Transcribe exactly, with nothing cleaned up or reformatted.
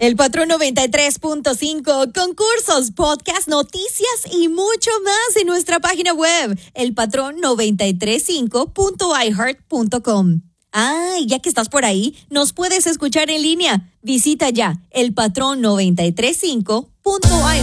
El Patrón noventa y tres punto cinco, concursos, podcast, noticias y mucho más en nuestra página web, el patrón noventa y tres punto cinco punto i heart punto com. Ah, y ya que estás por ahí, nos puedes escuchar en línea. Visita ya el patrón noventa y tres punto cinco punto i